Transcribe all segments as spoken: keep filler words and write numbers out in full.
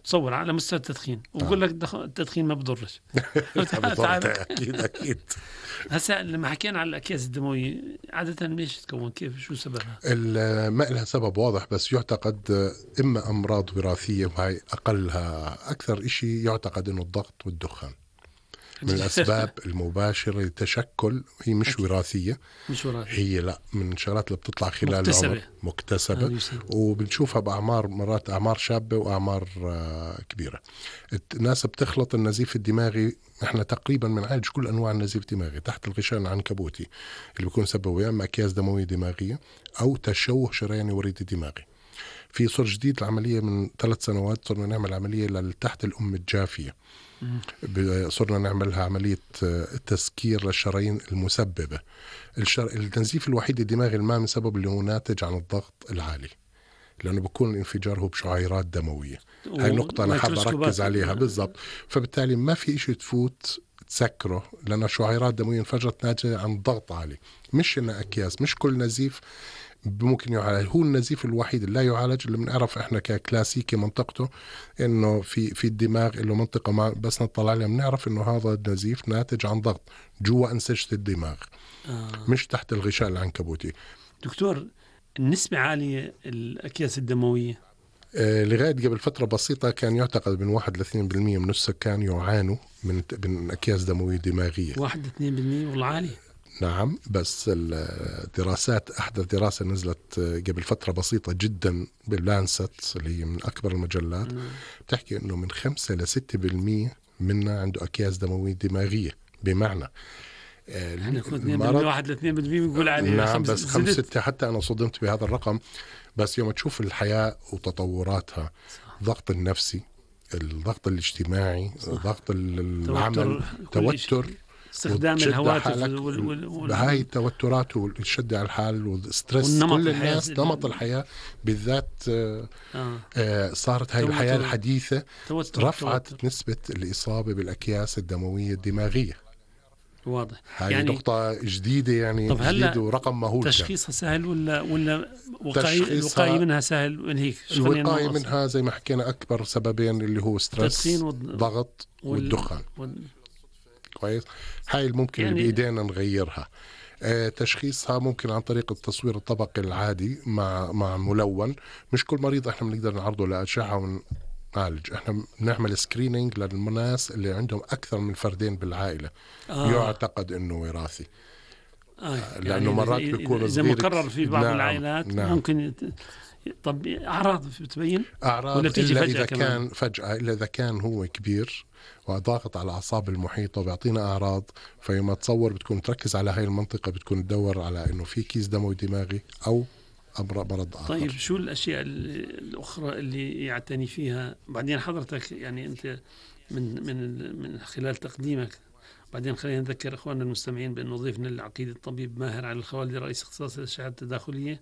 تصور على مستوى التدخين وبقول لك الدخ- التدخين ما بضرش. أكيد أكيد. هسا لما حكينا على الأكياس الدموية عادة ليش تكون؟ كيف؟ شو سببها؟ ما لها سبب واضح، بس يعتقد إما أمراض وراثية، وهي أقلها. أكثر إشي يعتقد إنه الضغط والدخان من الأسباب المباشرة لتشكل. هي مش أكيد. وراثية، مش وراثي. هي لا، من الشغلات اللي بتطلع خلال مكتسبة. العمر، مكتسبة. آه، يسمى. وبنشوفها بأعمار، مرات أعمار شابة وأعمار آه، كبيرة. الناس بتخلط النزيف الدماغي. احنا تقريبا بنعالج كل أنواع النزيف الدماغي تحت الغشاء العنكبوتي، اللي بيكون سببه يا إما أكياس دموية دماغية أو تشوه شرياني وريدي دماغي. في صار جديد العملية من ثلاث سنوات، صرنا نعمل عملية لتحت الأم الجافية. صرنا نعملها عملية تسكير للشرايين المسببة. الشر... النزيف الوحيد الدماغي الما من سبب اللي هو ناتج عن الضغط العالي، لأنه بيكون الانفجار هو بشعيرات دموية. هاي نقطة أنا حابة أركز عليها بالضبط. فبالتالي ما في إشي تفوت تسكره، لأن شعيرات دموية انفجرت ناتجة عن ضغط عالي، مش إنها أكياس. مش كل نزيف ممكن يعالج. هو النزيف الوحيد اللي لا يعالج اللي بنعرف احنا ككلاسيكي منطقته انه في في الدماغ له منطقه ما بس نطلع عليها بنعرف انه هذا النزيف ناتج عن ضغط جوا انسجه الدماغ. آه. مش تحت الغشاء العنكبوتي. دكتور، النسبه عاليه الاكياس الدمويه. آه لغايه قبل فتره بسيطه كان يعتقد من واحد ل اثنين بالمئة من السكان يعانوا من من اكياس دمويه دماغيه. واحد ل اثنين بالمئة والله عالي. نعم، بس الدراسات، أحدث دراسة نزلت قبل فترة بسيطة جدا باللانست اللي هي من أكبر المجلات، مم. بتحكي أنه من خمسة لستة بالمية منا عنده أكياس دموية دماغية. بمعنى المرض واحد لاثنين بالمئة بنقول عليه. نعم، بس خمسة ستة. حتى أنا صدمت بهذا الرقم. بس يوم تشوف الحياة وتطوراتها، الضغط النفسي، الضغط الاجتماعي، صح. الضغط العمل، توتر، استخدام الهواتف بهاي التوترات والشد على الحال والستريس. كل الناس نمط الحياة بالذات آه. آه صارت هاي الحياة الحديثة توتر رفعت توتر. نسبة الإصابة بالأكياس الدموية الدماغية. واضح. هاي يعني نقطة جديدة يعني، جديد ورقم مهول. تشخيصها سهل ولا ولا الوقاية منها سهل؟ من هيك الوقاية منها زي ما حكينا أكبر سببين اللي هو ستريس، ضغط والدخان. وال... كويس. هاي الممكن يعني اللي بإيدينا نغيرها. آه تشخيصها ممكن عن طريق التصوير الطبقي العادي مع مع ملون. مش كل مريض احنا بنقدر نعرضه لأشعة ونعالج. احنا بنعمل سكرينينج للناس اللي عندهم أكثر من فردين بالعائلة. آه. يعتقد إنه وراثي. آه. لأنه يعني مرات بيكون إذا مقرر في بعض نعم. العائلات نعم. ممكن. طب أعراض بتبين؟ أعراض ولا إلا إذا كمان. كان فجأة، إلا إذا كان هو كبير وضاغط على الأعصاب المحيطة وبيعطينا أعراض، فيما تصور بتكون تركز على هاي المنطقة، بتكون تدور على إنه في كيس دموي دماغي أو مرض آخر. طيب شو الأشياء الأخرى اللي يعتني فيها بعدين حضرتك؟ يعني أنت من من من خلال تقديمك بعدين خلينا نذكر إخواننا المستمعين بأنه ضيفنا العقيد الطبيب ماهر علي الخوالدي رئيس اختصاص الأشعة التداخلية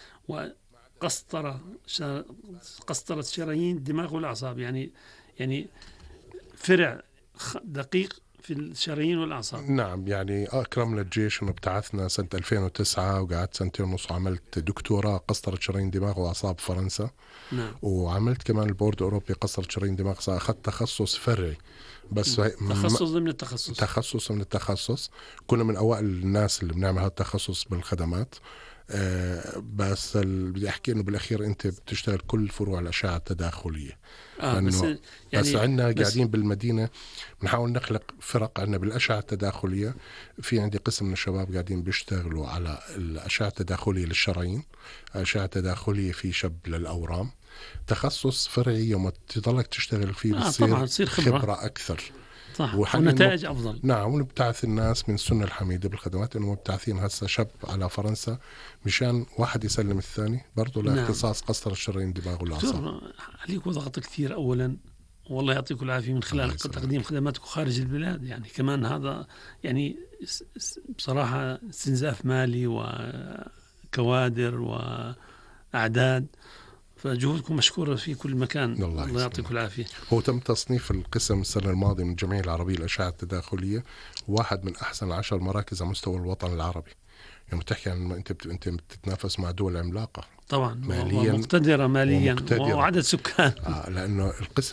وقسطرة شا... قسطرة شرايين الدماغ والأعصاب. يعني يعني فرع دقيق في الشرايين والأعصاب. نعم، يعني أكرمنا الجيش أنه ابتعثنا سنة ألفين وتسعة وقعدت سنتين ونص وعملت دكتوراه قسطرة شرايين دماغ وأعصاب فرنسا. نعم. وعملت كمان البورد أوروبي قسطرة شرايين دماغ. أخذت تخصص فرعي بس تخصص ضمن التخصص. تخصص من التخصص. كنا من أوائل الناس اللي بنعمل هذا التخصص بالخدمات. آه بس بدي أحكي إنه بالأخير أنت بتشتغل كل فروع الأشعة التداخلية. آه بس يعني بس عندنا قاعدين بالمدينة بنحاول نخلق فرق. عندنا بالأشعة التداخلية في عندي قسم من الشباب قاعدين بيشتغلوا على الأشعة التداخلية للشرايين، أشعة تداخلية في شب للأورام. تخصص فرعي يوم تضلك تشتغل فيه آه بتصير طبعا تصير خبرة, خبرة أكثر. صح. ونتائج أفضل. نعم. ونبتعث الناس من السنة الحميدة بالخدمات إنه مبتعثين هسه شاب على فرنسا مشان واحد يسلم الثاني برضو لاختصاص نعم. قسطرة الشرايين دماغ والأعصاب. عليك وضغط كثير أولا، والله يعطيكم العافية من خلال تقديم خدماتكم خارج البلاد. يعني كمان هذا يعني بصراحة استنزاف مالي وكوادر وأعداد، فجهودكم مشكورة في كل مكان. الله, الله يعطيكم العافية. هو تم تصنيف القسم السنة الماضية من الجمعية العربية للأشعة التداخلية واحد من أحسن عشر مراكز على مستوى الوطن العربي. يعني بتحكي عن أنت بت... أنت بتتنافس مع دول عملاقة طبعا ماليا ومقتدرة ماليا ومقتدرة. وعدد سكان آه لأنه القسم